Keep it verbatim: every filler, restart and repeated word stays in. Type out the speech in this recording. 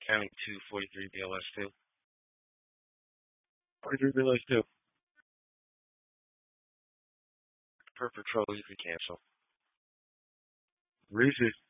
County two, forty-three B L S two. forty-three B L S two. Per patrol, you can cancel. Reese's.